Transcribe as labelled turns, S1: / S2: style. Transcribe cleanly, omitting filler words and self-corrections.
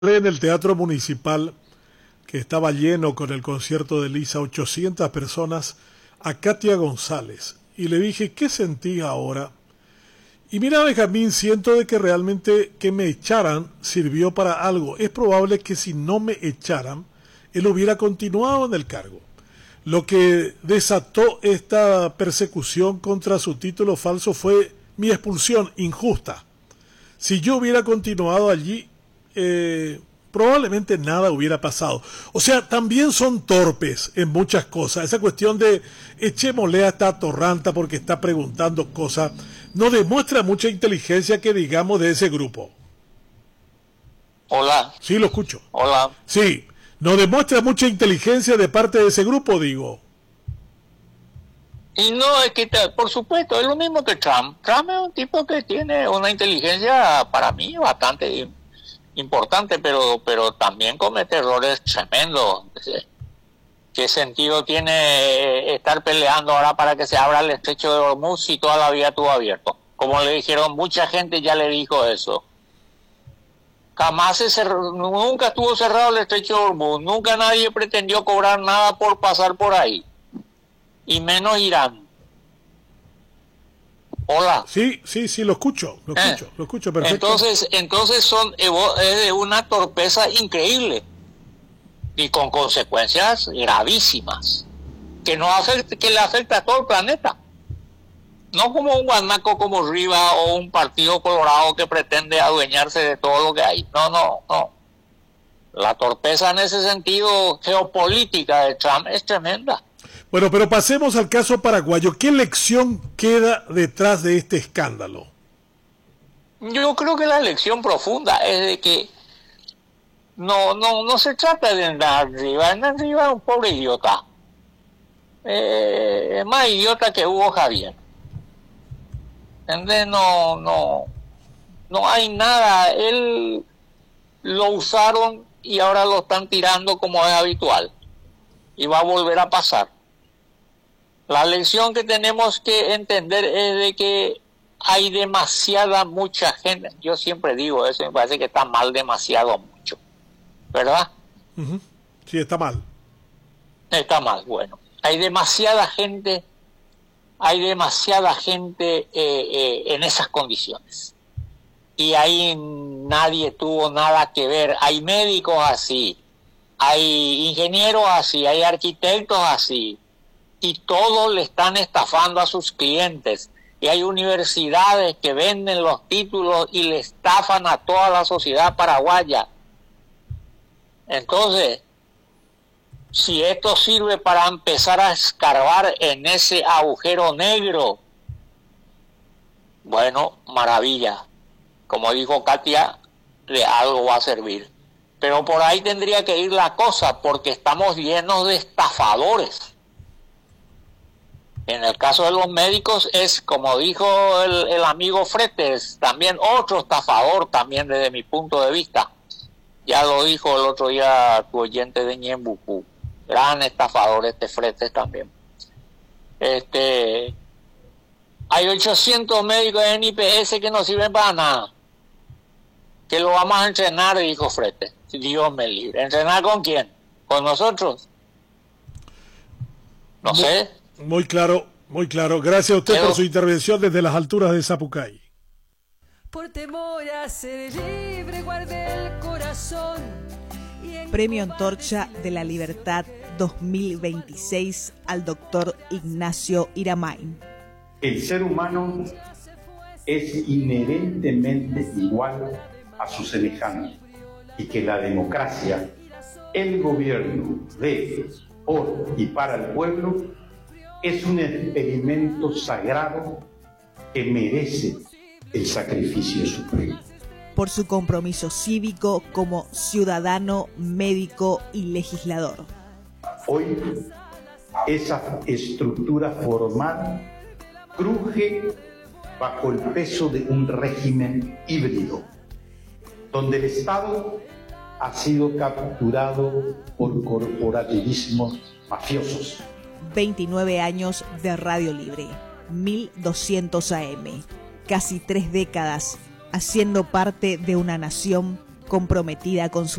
S1: En el Teatro Municipal, que estaba lleno con el concierto de Lisa, 800 personas, a Katia González. Y le dije, ¿qué sentí ahora? Y mira, Benjamín, siento de que realmente que me echaran sirvió para algo. Es probable que si no me echaran, él hubiera continuado en el cargo. Lo que desató esta persecución contra su título falso fue mi expulsión injusta. Si yo hubiera continuado allí, probablemente nada hubiera pasado. O sea, también son torpes en muchas cosas. Esa cuestión de echémosle a esta atorranta porque está preguntando cosas, no demuestra mucha inteligencia que digamos de ese grupo.
S2: Hola.
S1: Sí, lo escucho.
S2: Hola.
S1: Sí, no demuestra mucha inteligencia de parte de ese grupo, digo.
S2: Y no, es que, por supuesto, es lo mismo que Trump. Trump es un tipo que tiene una inteligencia, para mí, bastante importante, pero también comete errores tremendos. ¿Qué sentido tiene estar peleando ahora para que se abra el estrecho de Hormuz si toda la vida estuvo abierto? Como le dijeron, mucha gente ya le dijo eso. Jamás se cerró, nunca estuvo cerrado el estrecho de Hormuz, nunca nadie pretendió cobrar nada por pasar por ahí. Y menos Irán. Hola.
S1: Sí, lo escucho perfecto.
S2: Entonces es de una torpeza increíble y con consecuencias gravísimas que le afecta a todo el planeta. No como un guanaco como Riva o un partido colorado que pretende adueñarse de todo lo que hay. No. La torpeza en ese sentido geopolítica de Trump es tremenda.
S1: Bueno, pero pasemos al caso paraguayo. ¿Qué lección queda detrás de este escándalo?
S2: Yo creo que la lección profunda es de que no se trata de andar arriba. Andar arriba es un pobre idiota. Es más idiota que Hugo Javier. ¿Entendés? No hay nada. Él lo usaron y ahora lo están tirando como es habitual. Y va a volver a pasar. La lección que tenemos que entender es de que hay mucha gente. Yo siempre digo eso, me parece que está mal demasiado mucho. ¿Verdad?
S1: Uh-huh. Sí, está mal.
S2: Está mal, bueno. Hay demasiada gente en esas condiciones. Y ahí nadie tuvo nada que ver. Hay médicos así, hay ingenieros así, hay arquitectos así. Y todos le están estafando a sus clientes. Y hay universidades que venden los títulos y le estafan a toda la sociedad paraguaya. Entonces, si esto sirve para empezar a escarbar en ese agujero negro, bueno, maravilla. Como dijo Katia, de algo va a servir. Pero por ahí tendría que ir la cosa, porque estamos llenos de estafadores. En el caso de los médicos es, como dijo el amigo Fretes, también otro estafador también desde mi punto de vista. Ya lo dijo el otro día tu oyente de Ñembucú. Gran estafador Fretes también. Hay 800 médicos en IPS que no sirven para nada. Que lo vamos a entrenar, dijo Fretes. Dios me libre. ¿Entrenar con quién? ¿Con nosotros? No sé.
S1: Muy claro. Gracias a usted por su intervención desde las alturas de Zapucay.
S3: Por temor a ser libre, guardé el corazón.
S4: Premio Antorcha de la Libertad 2026 al doctor Ignacio Iramain.
S5: El ser humano es inherentemente igual a su semejante y que la democracia, el gobierno de, por y para el pueblo, es un experimento sagrado que merece el sacrificio supremo.
S4: Por su compromiso cívico como ciudadano, médico y legislador.
S5: Hoy, esa estructura formal cruje bajo el peso de un régimen híbrido, donde el Estado ha sido capturado por corporativismos mafiosos.
S4: 29 años de Radio Libre, 1200 AM, casi 3 décadas haciendo parte de una nación comprometida con su